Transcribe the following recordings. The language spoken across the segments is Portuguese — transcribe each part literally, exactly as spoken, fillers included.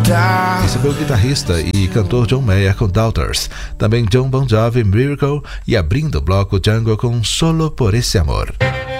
Recebeu o guitarrista e cantor John Mayer com Daughters, também John Bon Jovi, Miracle, e abrindo o bloco Django com Solo por Esse Amor.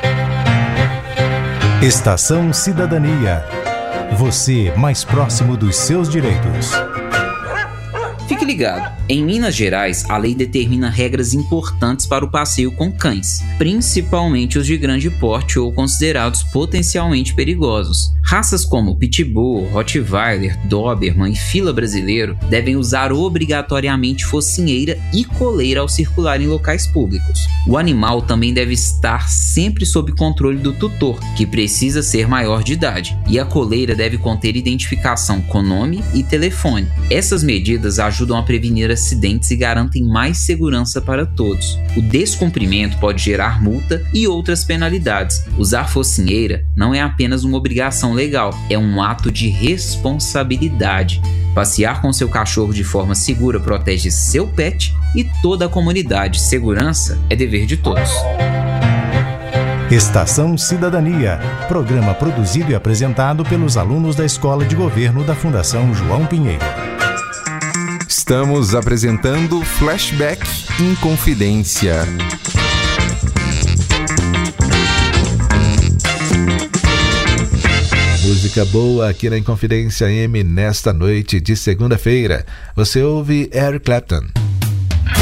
Estação Cidadania. Você mais próximo dos seus direitos. Fique ligado, em Minas Gerais, a lei determina regras importantes para o passeio com cães, principalmente os de grande porte ou considerados potencialmente perigosos. Raças como Pitbull, Rottweiler, Doberman e Fila Brasileiro devem usar obrigatoriamente focinheira e coleira ao circular em locais públicos. O animal também deve estar sempre sob controle do tutor, que precisa ser maior de idade, e a coleira deve conter identificação com nome e telefone. Essas medidas ajudam a prevenir acidentes e garantem mais segurança para todos. O descumprimento pode gerar multa e outras penalidades. Usar focinheira não é apenas uma obrigação legal, é um ato de responsabilidade. Passear com seu cachorro de forma segura protege seu pet e toda a comunidade. Segurança é dever de todos. Estação Cidadania, programa produzido e apresentado pelos alunos da Escola de Governo da Fundação João Pinheiro. Estamos apresentando Flashback Inconfidência. Música boa aqui na Inconfidência M nesta noite de segunda-feira. Você ouve Eric Clapton.